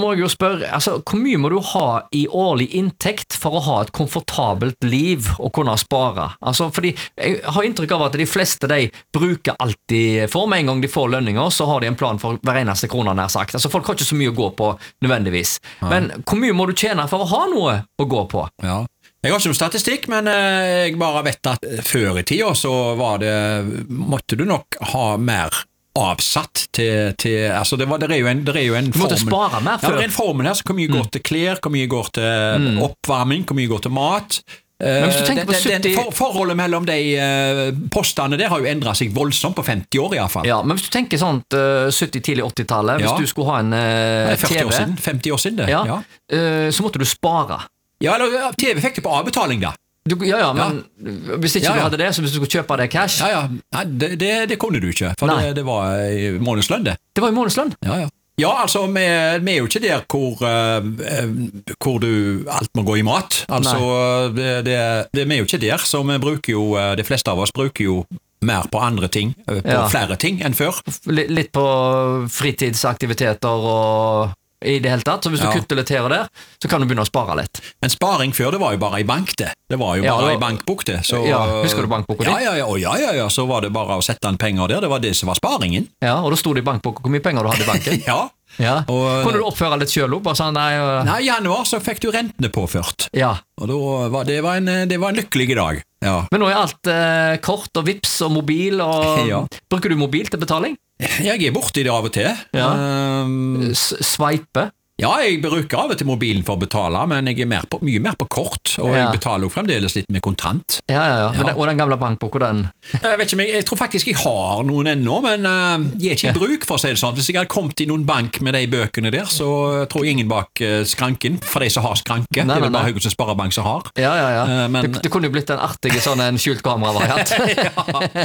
må jeg jo spørre, altså, hvor mye må du ha i årlig inntekt for å ha et komfortabelt liv og kunne spare? Altså, fordi jeg har inntrykk av at de fleste de bruker alltid for, med en gang de får lønninger, så har de en plan for hver eneste krone nær sagt. Altså, folk har ikke så mye å gå på nødvendigvis. Men hvor mye må du tjene for å ha noe å gå på? Ja. Jeg har ikke noen statistikk, men jeg bare vet at før i tida så måtte du nok ha mer avsatt til altså det er jo en formel. Du måtte spare mer før. Ja, det er en formel her, så hvor mye går til klær, hvor mye går til oppvarming, hvor mye går til mat. Men hvis du tenker på 70... Forholdet mellom de postene der har jo endret seg voldsomt på 50 år i hvert fall. Ja, men hvis du tenker sånt 70, tidlig 80-tallet, hvis du skulle ha en 40 år siden, 50 år siden det. Ja. Så måtte du spare. Ja, eller TV fikk det på avbetaling da. Men hvis ikke du hadde det, så hvis du skulle kjøpe det cash. Nei, det kunne du ikke, for det var i månedslønn det. Det var i månedslønn? Ja, altså, vi er jo ikke der hvor alt må gå i mat. Altså, vi er jo ikke der, så vi bruker jo, de fleste av oss bruker jo mer på andre ting, på flere ting enn før. Litt på fritidsaktiviteter og... i det hele tatt, så hvis du kutter litt her og der, så kan du begynne å spare litt. Men sparing før, det var jo bare i bank det. Det var jo bare i bankbok det. Så, husker du bankboka di? Ja, så var det bare å sette en penger der, det var det som var sparingen. Ja, og da stod det i bankboka hvor mye penger du hadde i banken. Ja. Kunne du oppføre litt selv opp? Sånn, nei, i januar så fikk du rentene påført. Ja. Og det var en lykkelig dag. Ja. Men nå er alt kort og vips og mobil, og bruker du mobil til betaling? Jeg er borte i det av og til. Sveipe? Ja, jeg bruker av og til mobilen for å betale, men jeg er mye mer på kort, og jeg betaler jo fremdeles litt med kontant. Ja. Og den gamle bankboka, den? Jeg vet ikke, jeg tror faktisk jeg har noen ennå, men jeg er ikke i bruk, for å si det sånn. Hvis jeg hadde kommet i noen bank med de bøkene der, så tror jeg ingen bak skranken, for de som har skranke. Det er vel bare Haugesund Sparebank som har. Ja. Men det kunne jo blitt en artig sånn en skjult kameravariant. Ja.